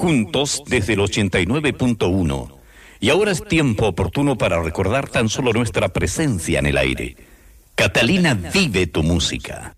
juntos desde el 89.1. Y ahora es tiempo oportuno para recordar tan solo nuestra presencia en el aire. Catalina, vive tu música.